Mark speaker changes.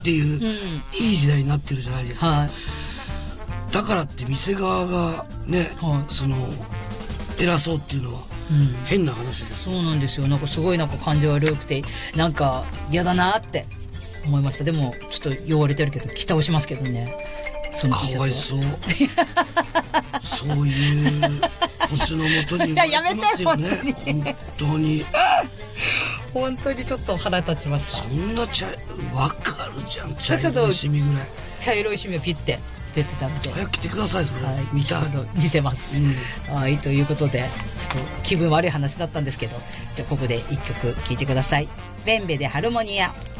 Speaker 1: っていう、いい時代になってるじゃないですか、はい、だからって店側がね、はい、その偉そうっていうのは変な話です、
Speaker 2: そうなんですよ。なんかすごいなんか感じ悪くてなんか嫌だなって思いました。でもちょっと汚れてるけど着倒しますけどね。その T シャツは
Speaker 1: かわいそうそういう星のもとに生まれてますよね。本当に
Speaker 2: 本当にちょっと腹立ちました。
Speaker 1: そんなわかるじゃん、茶色いシミぐらい
Speaker 2: 茶色いシミをピッて出てたんで
Speaker 1: 早く来てください。それ、はい、
Speaker 2: 見たい、見せます、はい、ということでちょっと気分悪い話だったんですけど、じゃあここで一曲聴いてください。ベンベでハルモニア。